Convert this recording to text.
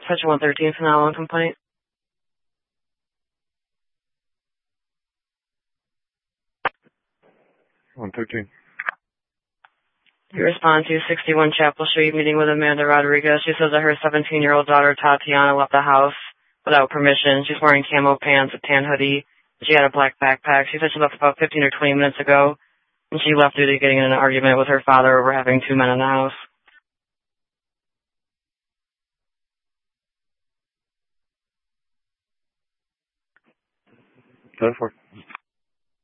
Section 113 for now on complaint. 113. You respond to 61 Chapel Street, meeting with Amanda Rodriguez. She says that her 17-year-old daughter, Tatiana, left the house without permission. She's wearing camo pants, a tan hoodie. She had a black backpack. She said she left about 15 or 20 minutes ago, and she left due to getting in an argument with her father over having two men in the house. Go for it.